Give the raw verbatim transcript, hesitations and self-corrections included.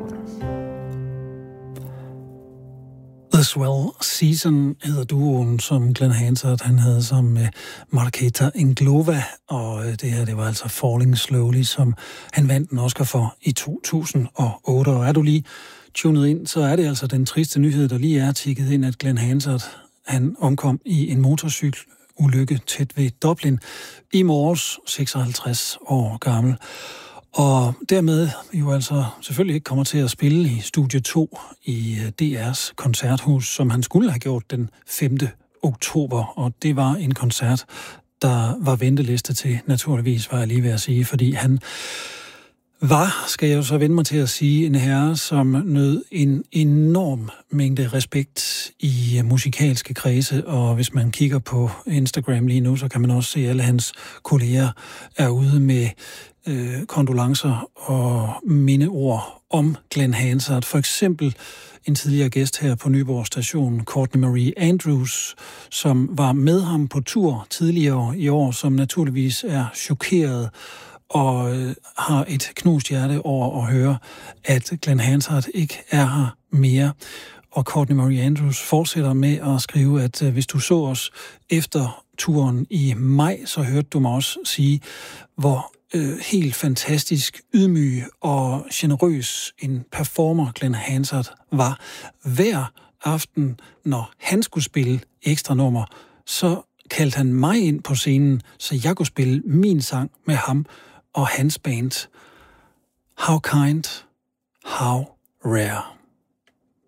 The Swell Season hedder duoen, som Glenn Hansard han havde som uh, Markéta Irglová, og uh, det her, det var altså Falling Slowly, som han vandt en Oscar for i to tusind og otte. Og er du lige tunet ind, så er det altså den triste nyhed, der lige er tikket ind, at Glenn Hansard han omkom i en motorcykelulykke tæt ved Dublin i morges, seksoghalvtreds år gammel. Og dermed jo altså selvfølgelig ikke kommer til at spille i Studie to i D R's koncerthus, som han skulle have gjort den femte oktober. Og det var en koncert, der var venteliste til, naturligvis, var jeg lige ved at sige, fordi han var, skal jeg jo så vende mig til at sige, en herre, som nød en enorm mængde respekt i musikalske kredse, og hvis man kigger på Instagram lige nu, så kan man også se, at alle hans kolleger er ude med øh, kondolencer og mindeord om Glenn Hansard. For eksempel en tidligere gæst her på Nyborg Station, Courtney Marie Andrews, som var med ham på tur tidligere i år, som naturligvis er chokeret og øh, har et knust hjerte over at høre, at Glenn Hansard ikke er her mere. Og Courtney Marie Andrews fortsætter med at skrive, at øh, hvis du så os efter turen i maj, så hørte du mig også sige, hvor øh, helt fantastisk ydmyg og generøs en performer Glenn Hansard var. Hver aften, når han skulle spille ekstra nummer, så kaldte han mig ind på scenen, så jeg kunne spille min sang med ham og hans band. How kind, how rare.